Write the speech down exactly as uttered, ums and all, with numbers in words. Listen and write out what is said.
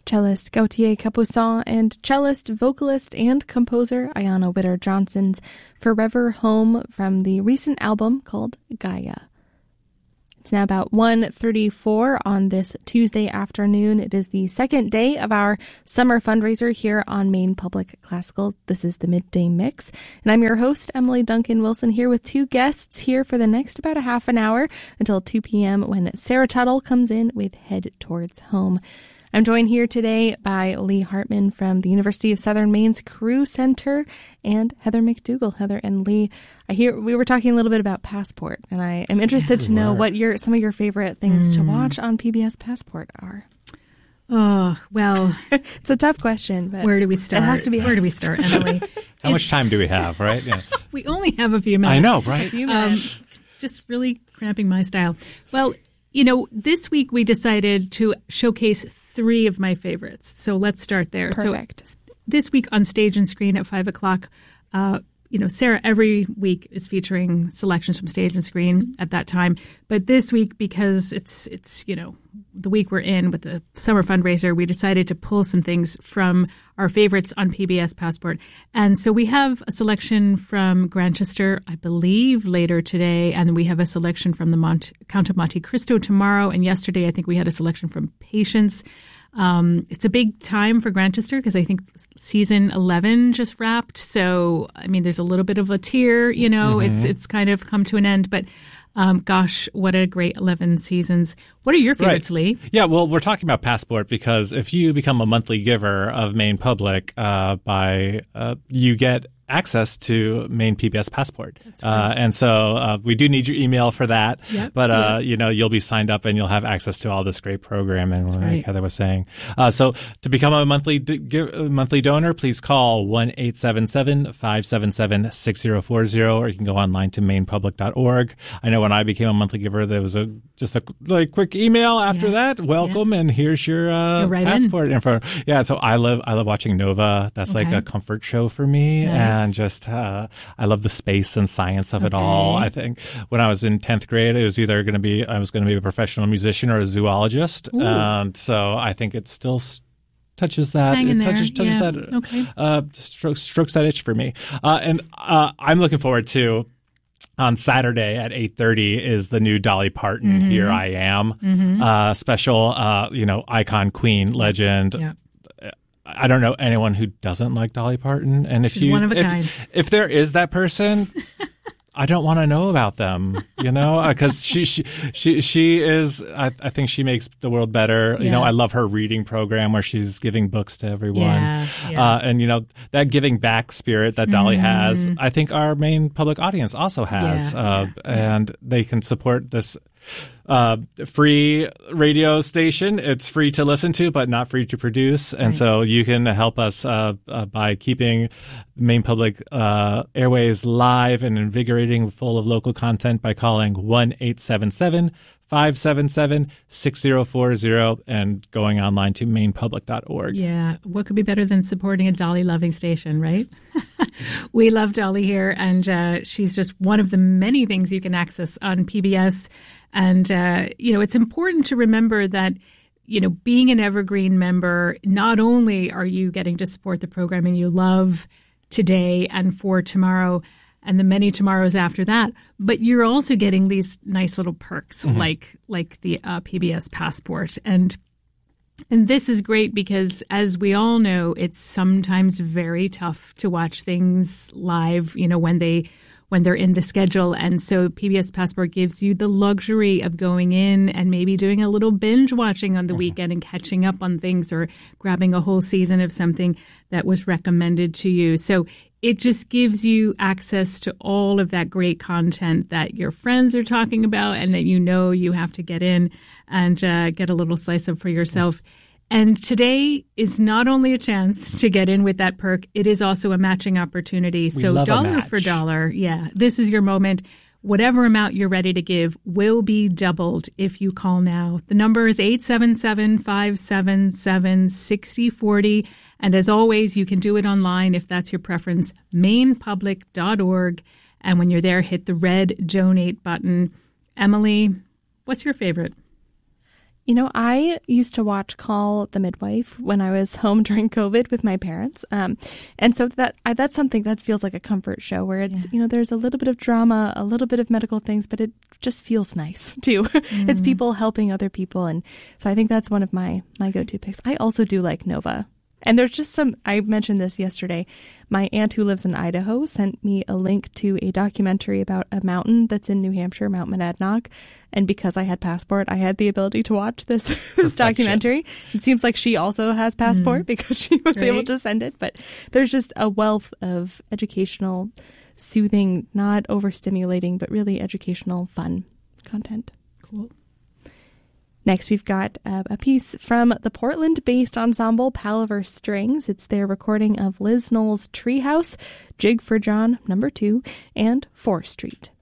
cellist Gautier Capuçon and cellist, vocalist, and composer Ayana Witter-Johnson's Forever Home from the recent album called Gaia. It's now about one thirty-four on this Tuesday afternoon. It is the second day of our summer fundraiser here on Maine Public Classical. This is the Midday Mix, and I'm your host, Emily Duncan Wilson, here with two guests here for the next about a half an hour until two p.m. when Sarah Tuttle comes in with Head Towards Home. I'm joined here today by Lee Hartman from the University of Southern Maine's Crew Center and Heather McDougall. Heather and Lee, I hear we were talking a little bit about Passport, and I am interested yeah, to know were. what your some of your favorite things mm. to watch on P B S Passport are. Oh, well, it's a tough question, but where do we start? It has to be where asked. do we start, Emily? How much time do we have, right? Yeah. We only have a few minutes. I know, right? Just a few minutes. Um, just really cramping my style. Well, you know, this week we decided to showcase three of my favorites. So let's start there. Perfect. So this week on Stage and Screen at five o'clock, uh, you know, Sarah every week is featuring selections from Stage and Screen at that time. But this week, because it's, it's you know, the week we're in with the summer fundraiser, we decided to pull some things from our favorites on P B S Passport. And so we have a selection from Grantchester, I believe, later today. And we have a selection from the Mont- Count of Monte Cristo tomorrow. And yesterday, I think we had a selection from Patience. Um, it's a big time for Grantchester because I think season eleven just wrapped. So, I mean, there's a little bit of a tear, you know, mm-hmm. it's it's kind of come to an end. But um, gosh, what a great eleven seasons. What are your favorites, right. Lee? Yeah, well, we're talking about Passport because if you become a monthly giver of Maine Public, uh, by uh, you get access to Maine P B S Passport. That's right. Uh, and so uh, we do need your email for that. Yep. But, uh, yeah. you know, you'll be signed up and you'll have access to all this great programming, That's like right. Heather was saying. Uh, so to become a monthly d- give, uh, monthly donor, please call one eight seven seven, five seven seven, six zero four zero, or you can go online to maine public dot org. I know when I became a monthly giver, there was a just a like quick email after yeah. that. Welcome, yeah. and here's your uh, right passport in. info. Yeah, so I love I love watching Nova. That's okay. like a comfort show for me, nice. and just uh, I love the space and science of it okay. all. I think when I was in tenth grade, it was either going to be I was going to be a professional musician or a zoologist, Ooh. and so I think it still touches that. It touches, touches yeah. that. Okay. Uh, strokes, strokes that itch for me, uh, and uh, I'm looking forward to. On Saturday at eight thirty is the new Dolly Parton mm-hmm. Here I Am mm-hmm. uh, special. Uh, you know, icon, queen, legend. Yeah. I don't know anyone who doesn't like Dolly Parton, and if She's you one of a if, kind. if there is that person, I don't want to know about them, you know, because she, she she she is. I, I think she makes the world better. Yeah. You know, I love her reading program where she's giving books to everyone, yeah, yeah. Uh, and you know that giving back spirit that Dolly mm. has. I think our Maine public audience also has, yeah, uh, yeah, and they can support this. Uh, free radio station. It's free to listen to, but not free to produce. And right. so you can help us uh, uh, by keeping Maine Public uh, Airways live and invigorating, full of local content by calling one eight seven seven, five seven seven, six zero four zero and going online to maine public dot org. Yeah. What could be better than supporting a Dolly-loving station, right? We love Dolly here, and uh, she's just one of the many things you can access on P B S. And, uh, you know, it's important to remember that, you know, being an Evergreen member, not only are you getting to support the programming you love today and for tomorrow and the many tomorrows after that, but you're also getting these nice little perks mm-hmm. like like the uh, P B S Passport. And and this is great because, as we all know, it's sometimes very tough to watch things live, you know, when they when they're in the schedule. And so P B S Passport gives you the luxury of going in and maybe doing a little binge watching on the weekend and catching up on things, or grabbing a whole season of something that was recommended to you. So it just gives you access to all of that great content that your friends are talking about and that you know you have to get in and uh, get a little slice of for yourself. And today is not only a chance to get in with that perk, it is also a matching opportunity. We so love a dollar match. for dollar, yeah, this is your moment. Whatever amount you're ready to give will be doubled if you call now. The number is eight seven seven, five seven seven, six zero four zero. And as always, you can do it online if that's your preference, maine public dot org. And when you're there, hit the red donate button. Emily, what's your favorite? You know, I used to watch Call the Midwife when I was home during COVID with my parents. Um, and so that I, that's something that feels like a comfort show where it's, yeah. you know, there's a little bit of drama, a little bit of medical things, but it just feels nice too. Mm. It's people helping other people. And so I think that's one of my, my go-to picks. I also do like Nova. And there's just some, I mentioned this yesterday, my aunt who lives in Idaho sent me a link to a documentary about a mountain that's in New Hampshire, Mount Monadnock. And because I had Passport, I had the ability to watch this, this documentary. It seems like she also has Passport mm. because she was right. able to send it. But there's just a wealth of educational, soothing, not overstimulating, but really educational, fun content. Cool. Next, we've got uh, a piece from the Portland-based ensemble Palaver Strings. It's their recording of Liz Knowles' Treehouse, Jig for John, number two, and fourth Street.